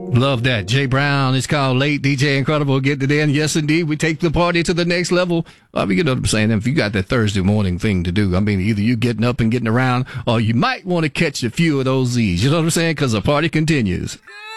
Love that. Jay Brown is called Late. DJ Incredible getting it in. Yes, indeed. We take the party to the next level. You know what I'm saying? If you got that Thursday morning thing to do, I mean, either you getting up and getting around, or you might want to catch a few of those Z's. You know what I'm saying? Because the party continues.